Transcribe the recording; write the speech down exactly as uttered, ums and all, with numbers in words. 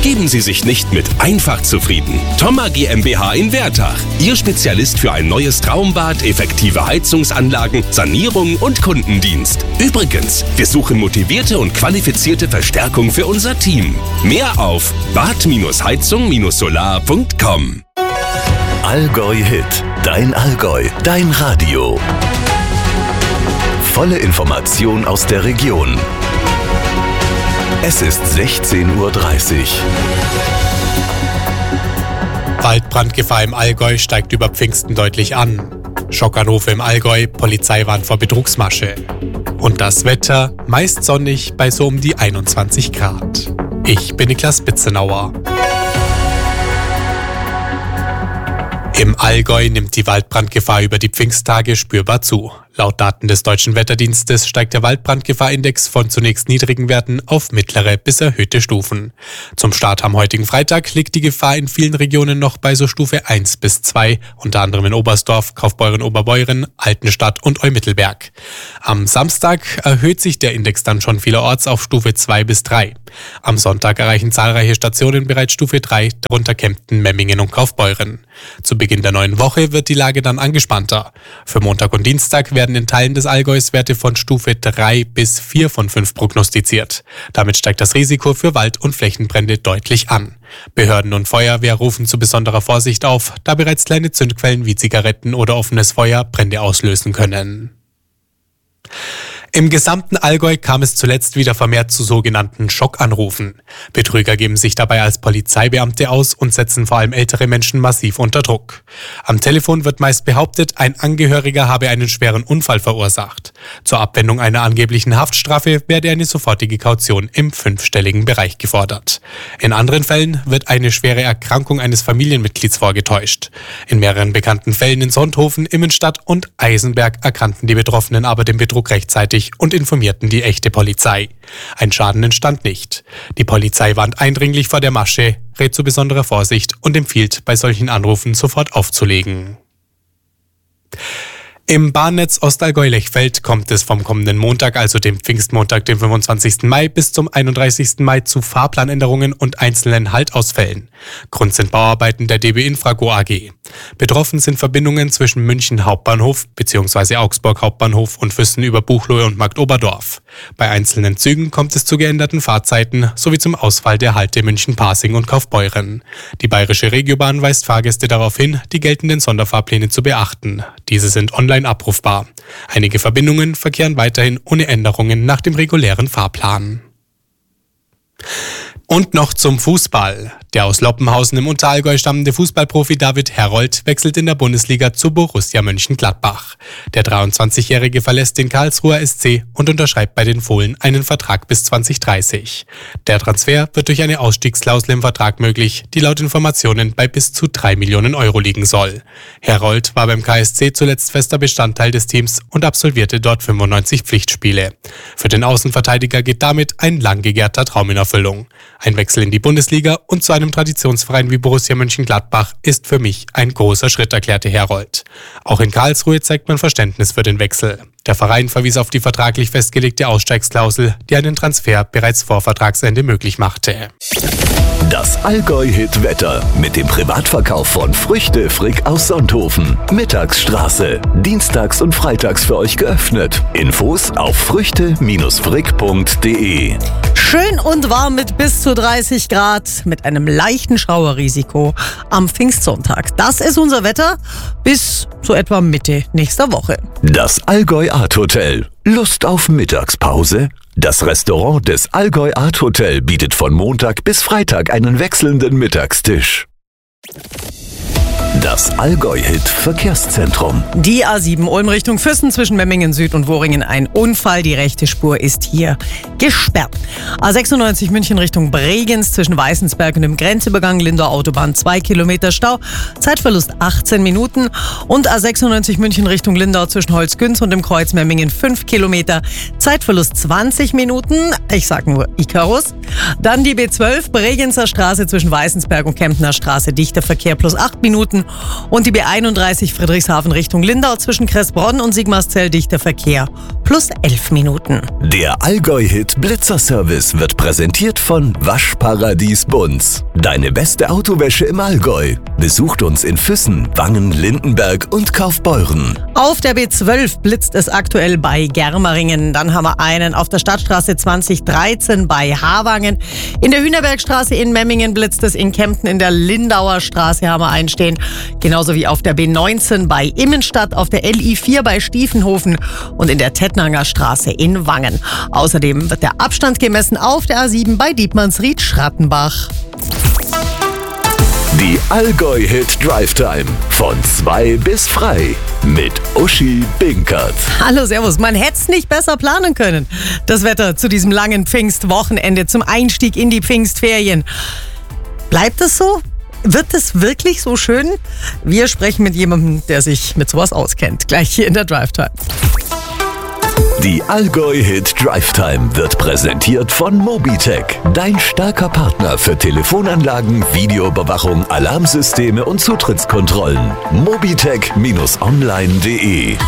Geben Sie sich nicht mit einfach zufrieden. Thoma GmbH in Wertach. Ihr Spezialist für ein neues Traumbad, effektive Heizungsanlagen, Sanierung und Kundendienst. Übrigens, wir suchen motivierte und qualifizierte Verstärkung für unser Team. Mehr auf bad heizung solar punkt com. Allgäu Hit. Dein Allgäu. Dein Radio. Volle Information aus der Region. Es ist sechzehn Uhr dreißig. Waldbrandgefahr im Allgäu steigt über Pfingsten deutlich an. Schockanrufe im Allgäu, Polizei warnt vor Betrugsmasche. Und das Wetter, meist sonnig bei so um die einundzwanzig Grad. Ich bin Niklas Bitzenauer. Im Allgäu nimmt die Waldbrandgefahr über die Pfingsttage spürbar zu. Laut Daten des Deutschen Wetterdienstes steigt der Waldbrandgefahrindex von zunächst niedrigen Werten auf mittlere bis erhöhte Stufen. Zum Start am heutigen Freitag liegt die Gefahr in vielen Regionen noch bei so Stufe eins bis zwei, unter anderem in Oberstdorf, Kaufbeuren-Oberbeuren, Altenstadt und Eumittelberg. Am Samstag erhöht sich der Index dann schon vielerorts auf Stufe zwei bis drei. Am Sonntag erreichen zahlreiche Stationen bereits Stufe drei, darunter Kempten, Memmingen und Kaufbeuren. Zu Beginn der neuen Woche wird die Lage dann angespannter. Für Montag und Dienstag werden in Teilen des Allgäus Werte von Stufe drei bis vier von fünf prognostiziert. Damit steigt das Risiko für Wald- und Flächenbrände deutlich an. Behörden und Feuerwehr rufen zu besonderer Vorsicht auf, da bereits kleine Zündquellen wie Zigaretten oder offenes Feuer Brände auslösen können. Im gesamten Allgäu kam es zuletzt wieder vermehrt zu sogenannten Schockanrufen. Betrüger geben sich dabei als Polizeibeamte aus und setzen vor allem ältere Menschen massiv unter Druck. Am Telefon wird meist behauptet, ein Angehöriger habe einen schweren Unfall verursacht. Zur Abwendung einer angeblichen Haftstrafe werde eine sofortige Kaution im fünfstelligen Bereich gefordert. In anderen Fällen wird eine schwere Erkrankung eines Familienmitglieds vorgetäuscht. In mehreren bekannten Fällen in Sonthofen, Immenstadt und Eisenberg erkannten die Betroffenen aber den Betrug rechtzeitig und informierten die echte Polizei. Ein Schaden entstand nicht. Die Polizei warnt eindringlich vor der Masche, rät zu besonderer Vorsicht und empfiehlt, bei solchen Anrufen sofort aufzulegen. Im Bahnnetz Ostallgäu-Lechfeld kommt es vom kommenden Montag, also dem Pfingstmontag, dem fünfundzwanzigsten Mai, bis zum einunddreißigsten Mai zu Fahrplanänderungen und einzelnen Haltausfällen. Grund sind Bauarbeiten der D B Infrago A G. Betroffen sind Verbindungen zwischen München Hauptbahnhof bzw. Augsburg Hauptbahnhof und Füssen über Buchloe und Marktoberdorf. Bei einzelnen Zügen kommt es zu geänderten Fahrzeiten sowie zum Ausfall der Halte München-Pasing und Kaufbeuren. Die Bayerische Regiobahn weist Fahrgäste darauf hin, die geltenden Sonderfahrpläne zu beachten. Diese sind online abrufbar. Einige Verbindungen verkehren weiterhin ohne Änderungen nach dem regulären Fahrplan. Und noch zum Fußball. Der aus Loppenhausen im Unterallgäu stammende Fußballprofi David Herold wechselt in der Bundesliga zu Borussia Mönchengladbach. Der dreiundzwanzigjährige verlässt den Karlsruher S C und unterschreibt bei den Fohlen einen Vertrag bis zwanzig dreißig. Der Transfer wird durch eine Ausstiegsklausel im Vertrag möglich, die laut Informationen bei bis zu drei Millionen Euro liegen soll. Herold war beim K S C zuletzt fester Bestandteil des Teams und absolvierte dort fünfundneunzig Pflichtspiele. Für den Außenverteidiger geht damit ein lang gegärter Traum in Erfüllung. Ein Wechsel in die Bundesliga und zu einem Traditionsverein wie Borussia Mönchengladbach ist für mich ein großer Schritt, erklärte Herold. Auch in Karlsruhe zeigt man Verständnis für den Wechsel. Der Verein verwies auf die vertraglich festgelegte Ausstiegsklausel, die einen Transfer bereits vor Vertragsende möglich machte. Das Allgäu-Hit-Wetter mit dem Privatverkauf von Früchte Frick aus Sonthofen. Mittagsstraße. Dienstags und freitags für euch geöffnet. Infos auf früchte frick punkt de. Schön und warm mit bis zu dreißig Grad, mit einem leichten Schauerrisiko am Pfingstsonntag. Das ist unser Wetter bis so etwa Mitte nächster Woche. Das Allgäu Art Hotel. Lust auf Mittagspause? Das Restaurant des Allgäu Art Hotel bietet von Montag bis Freitag einen wechselnden Mittagstisch. Das Allgäu-Hit-Verkehrszentrum. Die A sieben Ulm Richtung Füssen zwischen Memmingen Süd und Worringen ein Unfall. Die rechte Spur ist hier gesperrt. A sechsundneunzig München Richtung Bregenz zwischen Weißensberg und dem Grenzübergang Lindau Autobahn zwei Kilometer Stau. Zeitverlust achtzehn Minuten. Und A sechsundneunzig München Richtung Lindau zwischen Holzgünz und dem Kreuz Memmingen fünf Kilometer. Zeitverlust zwanzig Minuten. Ich sag nur Icarus. Dann die B zwölf Bregenzer Straße zwischen Weißensberg und Kemptner Straße. Dichter Verkehr plus acht Minuten. Minuten. Und die B einunddreißig Friedrichshafen Richtung Lindau zwischen Kressbronn und Sigmarszell dichter Verkehr. Plus elf Minuten. Der Allgäu-Hit Blitzerservice wird präsentiert von Waschparadies Bunz. Deine beste Autowäsche im Allgäu. Besucht uns in Füssen, Wangen, Lindenberg und Kaufbeuren. Auf der B zwölf blitzt es aktuell bei Germeringen. Dann haben wir einen auf der Stadtstraße zwanzig dreizehn bei Havangen. In der Hühnerbergstraße in Memmingen blitzt es. In Kempten in der Lindauer Straße haben wir einen stehen. Genauso wie auf der B neunzehn bei Immenstadt, auf der L I vier bei Stiefenhofen und in der Tettnanger Straße in Wangen. Außerdem wird der Abstand gemessen auf der A sieben bei Dietmannsried-Schrattenbach. Die Allgäu-Hit Drive Time von zwei bis frei mit Uschi Binkert. Hallo, servus. Man hätte es nicht besser planen können. Das Wetter zu diesem langen Pfingstwochenende, zum Einstieg in die Pfingstferien. Bleibt es so? Wird es wirklich so schön? Wir sprechen mit jemandem, der sich mit sowas auskennt. Gleich hier in der Drive Time. Die Allgäu-Hit Drive Time wird präsentiert von Mobitech, dein starker Partner für Telefonanlagen, Videoüberwachung, Alarmsysteme und Zutrittskontrollen. mobitech Bindestrich online punkt de